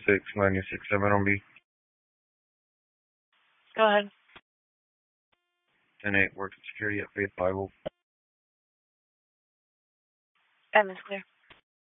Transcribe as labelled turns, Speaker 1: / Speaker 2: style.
Speaker 1: 967 on B.
Speaker 2: Go ahead.
Speaker 1: 10-8, working security at Faith Bible.
Speaker 2: Atmosphere.